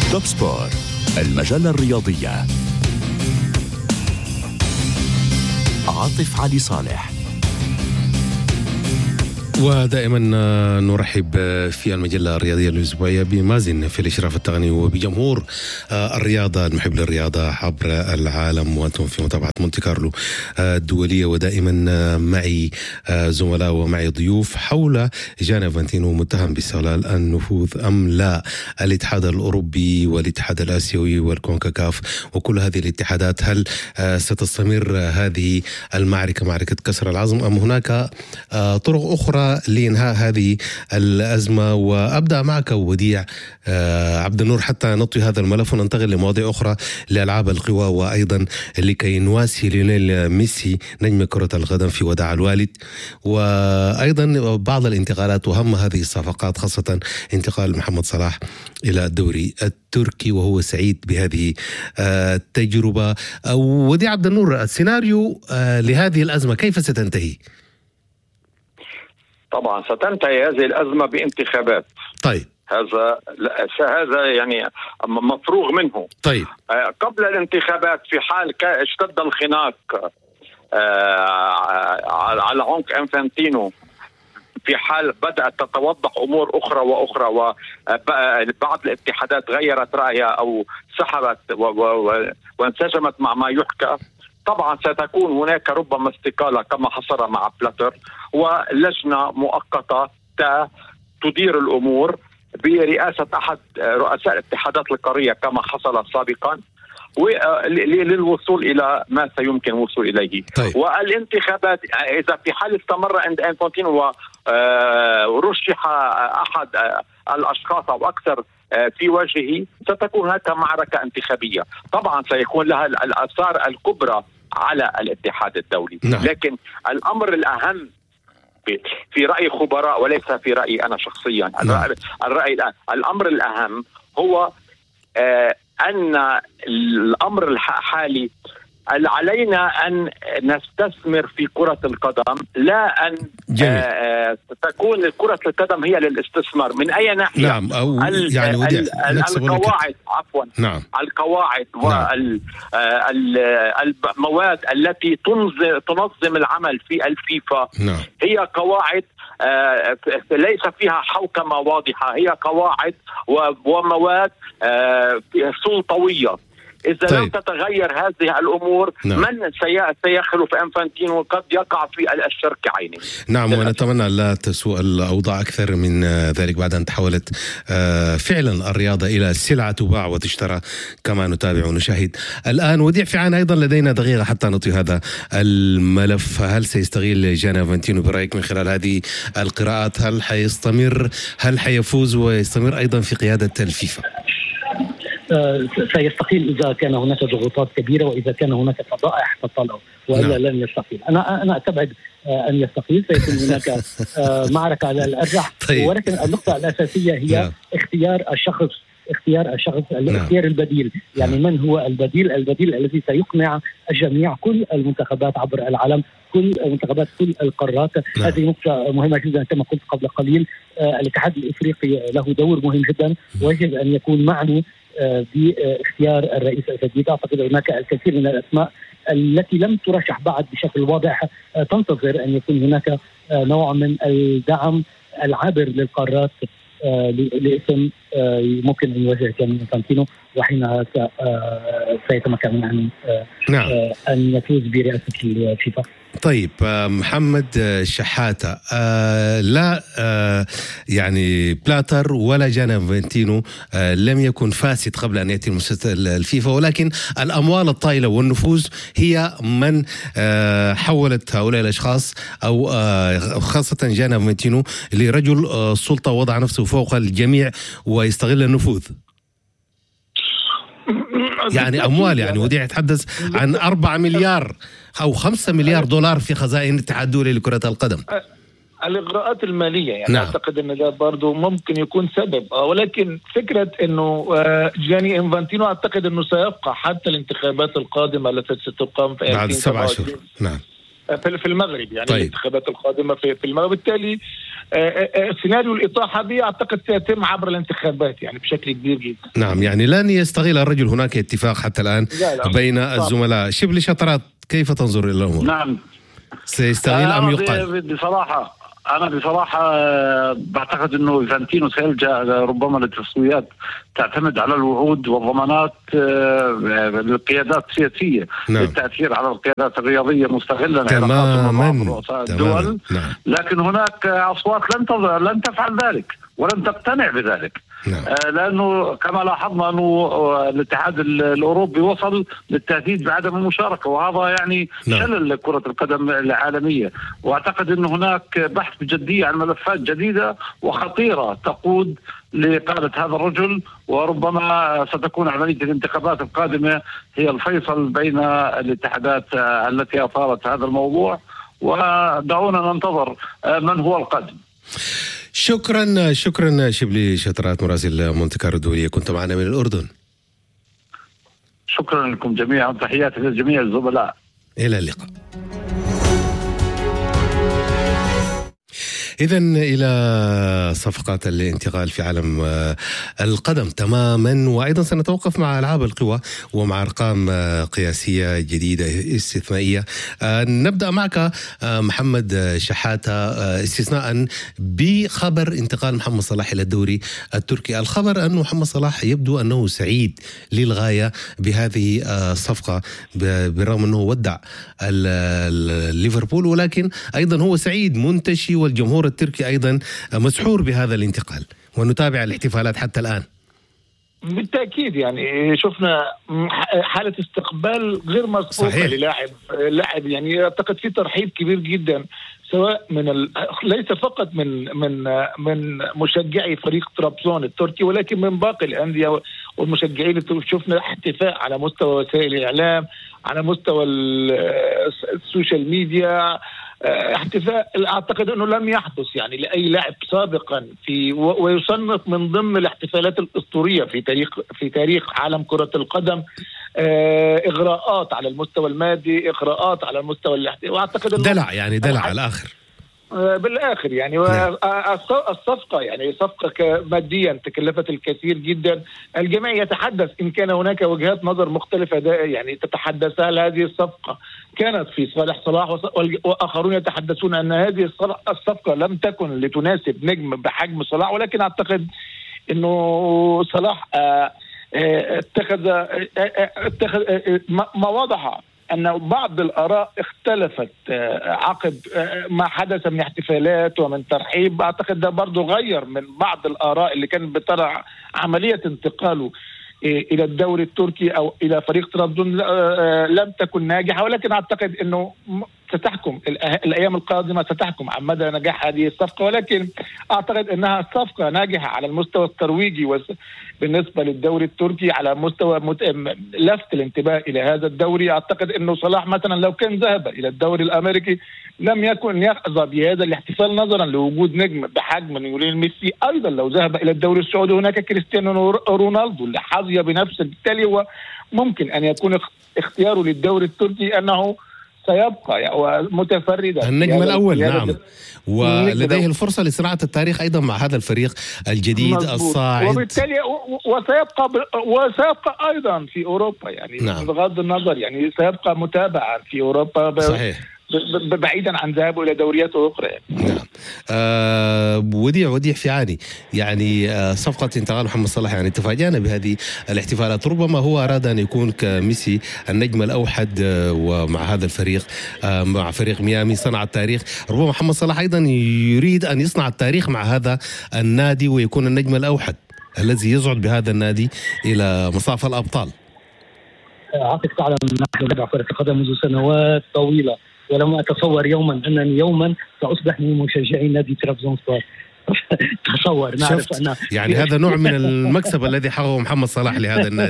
توب سبور، المجلة الرياضية. عاطف علي صالح. ودائما نرحب في المجلة الرياضية الأسبوعية بمازن في الإشراف التقني وبجمهور الرياضة المحب للرياضة عبر العالم، وأنتم في متابعة مونتي كارلو الدولية. ودائما معي زملاء ومعي ضيوف حول جاني انفانتينو متهم باستغلال النفوذ أم لا، الاتحاد الأوروبي والاتحاد الآسيوي والكونكاكاف وكل هذه الاتحادات. هل ستستمر هذه المعركة، معركة كسر العظم، أم هناك طرق أخرى لإنهاء هذه الأزمة؟ وأبدأ معك وديع عبد النور حتى نطوي هذا الملف وننتقل لمواضيع أخرى لألعاب القوى، وأيضا لكي نواسي ليونيل ميسي نجم كرة القدم في وداع الوالد، وأيضا بعض الانتقالات وهم هذه الصفقات، خاصة انتقال محمد صلاح إلى الدوري التركي وهو سعيد بهذه التجربة. وديع عبد النور، السيناريو لهذه الأزمة كيف ستنتهي؟ طبعا ستنتهي هذه الأزمة بانتخابات. طيب هذا يعني مفروغ منه. طيب قبل الانتخابات في حال اشتد الخناق على عنق انفانتينو، في حال بدأت تتوضح أمور أخرى وبعض الاتحادات غيرت رأيها أو سحبت وانسجمت مع ما يحكى، طبعا ستكون هناك ربما استقالة كما حصل مع بلاتر، ولجنة مؤقتة تدير الأمور برئاسة أحد رؤساء الاتحادات القارية كما حصل سابقا، للوصول إلى ما سيمكن الوصول إليه. طيب. والانتخابات إذا في حال استمر عند انفانتينو ورشح أحد الأشخاص أو أكثر في وجهه، ستكون هناك معركة انتخابية، طبعا سيكون لها الآثار الكبرى على الاتحاد الدولي. نعم. لكن الأمر الأهم في رأي خبراء وليس في رأيي أنا شخصيا، نعم. الأمر الأهم هو أن الأمر الحالي علينا أن نستثمر في كرة القدم، لا أن تكون كرة القدم هي للاستثمار من أي ناحية. نعم. أو يعني القواعد عفوا نعم. القواعد والمواد التي تنظم العمل في الفيفا. نعم. هي قواعد ليس فيها حوكمة واضحة، هي قواعد ومواد سلطوية. إذا طيب. لم تتغير هذه الأمور، نعم. من سيخلف أنفانتينو قد يقع في الشرك عينه. نعم، ونتمنى لا تسوء الأوضاع أكثر من ذلك بعد أن تحولت فعلا الرياضة إلى سلعة تباع وتشترى كما نتابع ونشاهد الآن. وديع في عنا أيضا لدينا دقيقة حتى نطي هذا الملف. هل سيستغل جاني انفانتينو برأيك من خلال هذه القراءات؟ هل حيستمر؟ هل حيفوز ويستمر أيضا في قيادة الفيفا؟ سيستقيل إذا كان هناك ضغوطات كبيرة وإذا كان هناك فضائح تطلع، وإلا نعم. لن يستقيل. أنا أتبعد أن يستقيل، سيكون هناك معركة على الأرجح. طيب. ولكن النقطة الأساسية هي نعم. اختيار الشخص، الاختيار البديل. يعني نعم. من هو البديل الذي سيقنع الجميع، كل المنتخبات عبر العالم، كل منتخبات كل القارات. نعم. هذه نقطة مهمة جدا كما قلت قبل قليل. الاتحاد الإفريقي له دور مهم جدا، ويجب أن يكون معني باختيار الرئيس الجديد. أعتقد هناك الكثير من الأسماء التي لم ترشح بعد بشكل واضح، تنتظر أن يكون هناك نوع من الدعم العابر للقارات لاسم ممكن أن يواجه جاني انفانتينو، وحينها سيتمكن من أن يفوز برئاسة الفيفا. طيب محمد شحاتة، لا يعني بلاتر ولا جاني انفانتينو لم يكن فاسد قبل أن يأتي الفيفا، ولكن الأموال الطائلة والنفوذ هي من حولت هؤلاء الأشخاص، أو خاصة جاني انفانتينو لرجل سلطة وضع نفسه فوق الجميع ويستغل النفوذ. يعني أموال، يعني وديع يتحدث عن 4 مليار أو 5 مليار دولار في خزائن الاتحاد الدولي لكرة القدم. الإغراءات المالية يعني. نعم. أعتقد أن ده برضو ممكن يكون سبب، ولكن فكرة أنه جاني انفانتينو أعتقد أنه سيبقى حتى الانتخابات القادمة التي ستقام في بعد 7 أشهر. نعم. في المغرب يعني. طيب. الانتخابات القادمة في المغرب، بالتالي سيناريو الإطاحة به أعتقد سيتم عبر الانتخابات يعني بشكل كبير جدا. نعم، يعني لن يستغل الرجل هناك اتفاق حتى الآن بين الزملاء. شبلي شطرات، كيف تنظر إلى الأمور؟ نعم، سيستغل أم يقال؟ أنا بصراحة بعتقد أنه إنفانتينو سيلجأ ربما للتصفيات تعتمد على الوعود والضمانات للقيادات السياسية. نعم. للتأثير على القيادات الرياضية مستغلا تماما مع رؤساء الدول. نعم. لكن هناك أصوات لن تفعل ذلك ولن تقتنع بذلك. نعم. لأنه كما لاحظنا أنه الاتحاد الأوروبي وصل للتهديد بعدم المشاركة، وهذا يعني نعم. شلل كرة القدم العالمية. وأعتقد أن هناك بحث بجدية عن ملفات جديدة وخطيرة تقود لإقالة هذا الرجل، وربما ستكون عملية الانتخابات القادمة هي الفيصل بين الاتحادات التي أثارت هذا الموضوع، ودعونا ننتظر من هو القادم. شكرا شبلي شطرات، مراسل مونتي كارلو الدولية، كنت معنا من الأردن. شكرا لكم جميعا، تحياتي لجميع الزملاء، إلى اللقاء. إذن إلى صفقات الانتقال في عالم القدم تماما، وأيضا سنتوقف مع ألعاب القوى ومع أرقام قياسية جديدة استثنائية. نبدأ معك محمد شحاتة، استثناء بخبر انتقال محمد صلاح إلى الدوري التركي. الخبر أن محمد صلاح يبدو أنه سعيد للغاية بهذه الصفقة، بالرغم أنه ودع ليفربول، ولكن أيضا هو سعيد منتشي، والجمهور التركي أيضا مسحور بهذا الانتقال، ونتابع الاحتفالات حتى الآن. بالتأكيد يعني شفنا حالة استقبال غير مسبوقة للاعب يعني. أعتقد في ترحيب كبير جدا، سواء ليس فقط من مشجعي فريق طرابزون التركي، ولكن من باقي الأندية والمشجعين. شفنا احتفاء على مستوى وسائل الإعلام، على مستوى السوشيال ميديا، احتفاء اعتقد انه لم يحدث يعني لاي لاعب سابقا ويصنف من ضمن الاحتفالات الاسطوريه في تاريخ عالم كره القدم. اغراءات على المستوى المادي، اغراءات على المستوى واعتقد دلع على الاخر بالاخر يعني. الصفقه يعني صفقه ماديا تكلفت الكثير جدا. الجميع يتحدث ان كان هناك وجهات نظر مختلفه يعني تتحدث هل هذه الصفقه كانت في صالح صلاح، واخرون يتحدثون ان هذه الصفقه لم تكن لتناسب نجم بحجم صلاح. ولكن اعتقد انه صلاح اتخذ ما وضح أن بعض الآراء اختلفت عقب ما حدث من احتفالات ومن ترحيب. أعتقد ده برضو غير من بعض الآراء اللي كانت بترى عملية انتقاله إلى الدوري التركي أو إلى فريق طرابزون لم تكن ناجحة. ولكن أعتقد أنه ستحكم الأيام القادمة، ستحكم عن مدى نجاح هذه الصفقة. ولكن أعتقد أنها صفقة ناجحة على المستوى الترويجي بالنسبة للدوري التركي، على مستوى لفت الانتباه إلى هذا الدوري. أعتقد أنه صلاح مثلا لو كان ذهب إلى الدوري الأمريكي لم يكن يحظى بهذا الاحتفال نظرا لوجود نجم بحجم ليونيل ميسي. أيضا لو ذهب إلى الدوري السعودي هناك كريستيانو رونالدو اللي حظي بنفسه. بالتالي هو ممكن أن يكون اختياره للدوري التركي أنه سيبقى متفردا النجم الأول. نعم، ولديه الفرصة لصناعة التاريخ أيضا مع هذا الفريق الجديد الصاعد، وبالتالي وسيبقى أيضا في أوروبا يعني. نعم. بغض النظر يعني سيبقى متابعا في أوروبا. صحيح. بعيدا عن ذهابه الى دوريات اخرى يعني. نعم. وديع فيعاني يعني صفقه انتقال محمد صلاح، يعني تفاجأنا بهذه الاحتفالات. ربما هو اراد ان يكون كميسي النجم الاوحد، ومع هذا الفريق مع فريق ميامي صنع التاريخ. ربما محمد صلاح ايضا يريد ان يصنع التاريخ مع هذا النادي ويكون النجم الاوحد الذي يصعد بهذا النادي الى مصاف الابطال. عاطف تعلم نحن نتابع كرة القدم منذ سنوات طويلة، ولم أتصور يوما أنني يوما سأصبح من مشجعي نادي طرابزونسبور. تصور نعرف أن يعني هذا نوع من المكسب الذي حققه محمد صلاح لهذا النادي.